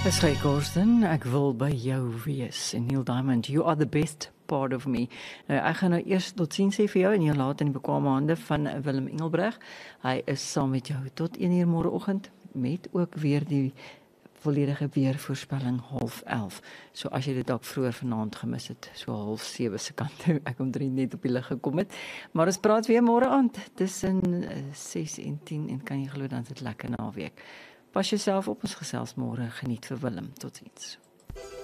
Dis Ray Corsten, ek wil by jou wees. En Neil Diamond, you are the best part of me. Nou, ek gaan nou eers totsiens sê vir jou en jou laat in die bekwame hande van Willem Engelbreg. Hy is saam met jou tot 1 uur môreoggend met ook weer die volledige weervoorspelling 10:30. So as jy dit dalk vroeër vanaand gemis het, so 6:30 se kant toe, ek omtrent net op die lig gekom het. Maar ons praat weer môre aand tussen 6 en 10 en kan jy glo dan is dit lekker naweek. Pas jouself op, ons gesels môre, geniet vir Willem, totsiens.